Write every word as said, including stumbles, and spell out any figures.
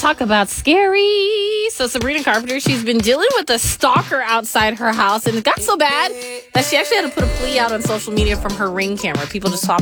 talk about scary. So Sabrina Carpenter, she's been dealing with a stalker outside her house, and it got so bad that she actually had to put a plea out on social media from her Ring camera. People just saw